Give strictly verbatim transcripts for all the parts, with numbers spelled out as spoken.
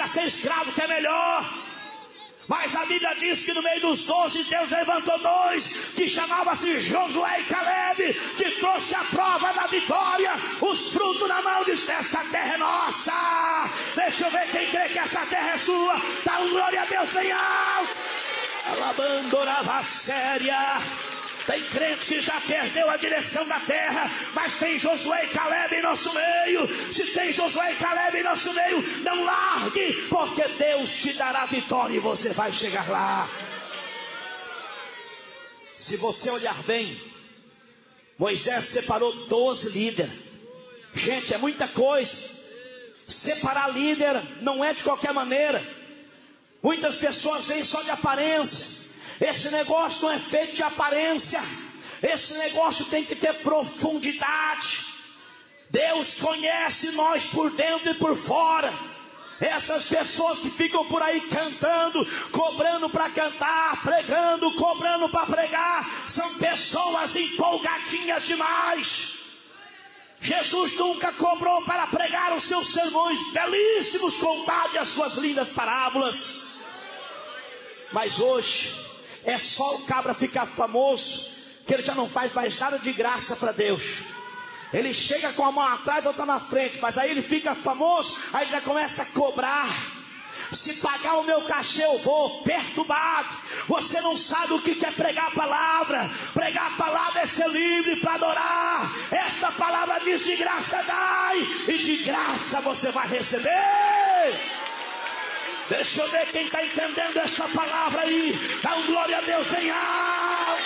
para ser escravo, que é melhor. Mas a Bíblia diz que no meio dos doze, Deus levantou dois, que chamava-se Josué e Caleb, que trouxe a prova da vitória, os frutos na mão, disse: essa terra é nossa. Deixa eu ver quem crê que essa terra é sua. Dá um glória a Deus bem alto. Alabandorava séria. Tem crente que já perdeu a direção da terra, mas tem Josué e Caleb em nosso meio. Se tem Josué e Caleb em nosso meio, não largue, porque Deus te dará vitória e você vai chegar lá. Se você olhar bem, Moisés separou doze líderes. Gente, é muita coisa. Separar líder não é de qualquer maneira. Muitas pessoas vêm só de aparência. Esse negócio não é feito de aparência. Esse negócio tem que ter profundidade. Deus conhece nós por dentro e por fora. Essas pessoas que ficam por aí cantando, cobrando para cantar, pregando, cobrando para pregar, são pessoas empolgadinhas demais. Jesus nunca cobrou para pregar os seus sermões belíssimos, contados e as suas lindas parábolas. Mas hoje é só o cabra ficar famoso, que ele já não faz mais nada de graça para Deus. Ele chega com a mão atrás, outra na frente, mas aí ele fica famoso, aí já começa a cobrar. Se pagar o meu cachê eu vou, perturbado. Você não sabe o que é pregar a palavra. Pregar a palavra é ser livre para adorar. Esta palavra diz: de graça dai, e de graça você vai receber. Deixa eu ver quem está entendendo essa palavra aí. Dá um glória a Deus bem alto.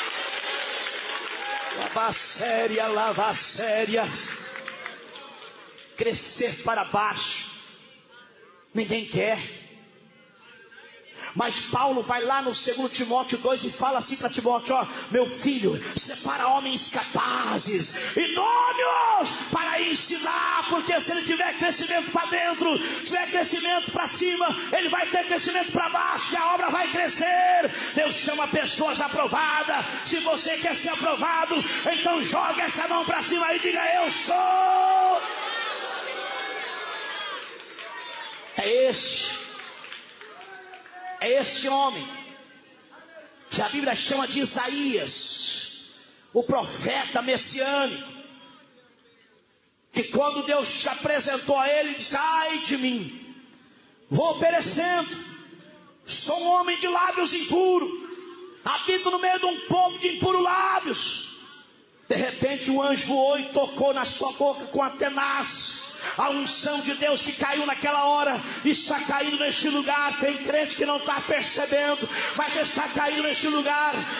Lava séria, lava sérias. Crescer para baixo ninguém quer. Mas Paulo vai lá no segundo Timóteo dois e fala assim para Timóteo: ó, meu filho, separa homens capazes, idôneos para ensinar, porque se ele tiver crescimento para dentro, tiver crescimento para cima, ele vai ter crescimento para baixo, e a obra vai crescer. Deus chama pessoas aprovadas. Se você quer ser aprovado, então joga essa mão para cima e diga: eu sou. É este É este homem que a Bíblia chama de Isaías, o profeta messiânico, que quando Deus se apresentou a ele, disse: ai de mim, vou perecendo, sou um homem de lábios impuros, habito no meio de um povo de impuros lábios. De repente um anjo voou e tocou na sua boca com a tenaz. A unção de Deus que caiu naquela hora está caindo neste lugar. Tem crente que não está percebendo, mas está caindo neste lugar.